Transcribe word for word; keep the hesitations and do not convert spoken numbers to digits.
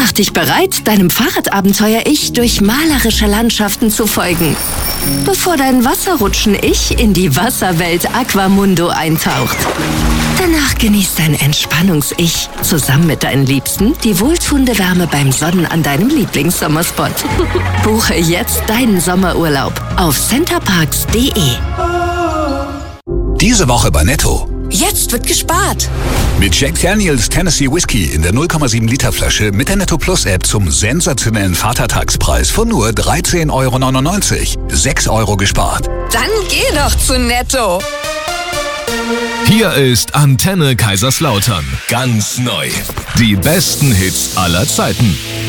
Mach dich bereit, deinem Fahrradabenteuer-Ich durch malerische Landschaften zu folgen, bevor dein Wasserrutschen-Ich in die Wasserwelt Aquamundo eintaucht. Danach genießt dein Entspannungs-Ich zusammen mit deinen Liebsten die wohltuende Wärme beim Sonnen an deinem Lieblingssommerspot. Buche jetzt deinen Sommerurlaub auf centerparks punkt de. Diese Woche bei Netto. Jetzt wird gespart. Mit Jack Daniels Tennessee Whiskey in der null Komma sieben Liter Flasche mit der Netto Plus App zum sensationellen Vatertagspreis von nur dreizehn Euro neunundneunzig. sechs Euro gespart. Dann geh doch zu Netto. Hier ist Antenne Kaiserslautern. Ganz neu. Die besten Hits aller Zeiten.